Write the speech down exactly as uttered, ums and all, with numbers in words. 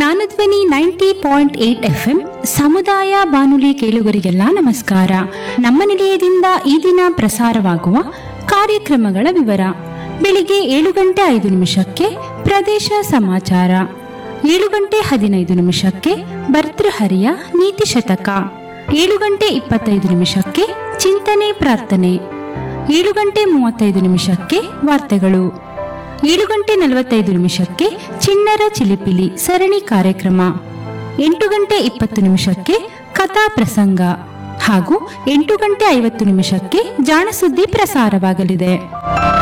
Jnanadhwani ninety point eight F M ಸಮುದಾಯ ಬಾನುಲಿ ಕೇಳುಗರಿಗೆಲ್ಲ ನಮಸ್ಕಾರ. ನಮ್ಮ ನಿಲಯದಿಂದ ಈ ದಿನ ಪ್ರಸಾರವಾಗುವ ಕಾರ್ಯಕ್ರಮಗಳ ವಿವರ. ಬೆಳಿಗ್ಗೆ ಏಳು ಗಂಟೆ ಐದು ನಿಮಿಷಕ್ಕೆ ಪ್ರದೇಶ ಸಮಾಚಾರ, ಏಳು ಗಂಟೆ ಹದಿನೈದು ನಿಮಿಷಕ್ಕೆ ಭರ್ತೃಹರಿಯ ನೀತಿ ಶತಕ, ಏಳು ಗಂಟೆ ಇಪ್ಪತ್ತೈದು ನಿಮಿಷಕ್ಕೆ ಚಿಂತನೆ ಪ್ರಾರ್ಥನೆ, ಏಳು ಗಂಟೆ ಮೂವತ್ತೈದು ನಿಮಿಷಕ್ಕೆ ವಾರ್ತೆಗಳು, ಏಳು ಗಂಟೆ ನಲವತ್ತೈದು ನಿಮಿಷಕ್ಕೆ ಚಿಣ್ಣರ ಚಿಲಿಪಿಲಿ ಸರಣಿ ಕಾರ್ಯಕ್ರಮ, ಎಂಟು ಗಂಟೆ ಇಪ್ಪತ್ತು ನಿಮಿಷಕ್ಕೆ ಕಥಾ ಪ್ರಸಂಗ ಹಾಗೂ ಎಂಟು ಗಂಟೆ ಐವತ್ತು ನಿಮಿಷಕ್ಕೆ ಜಾಣಸುದ್ದಿ ಪ್ರಸಾರವಾಗಲಿದೆ.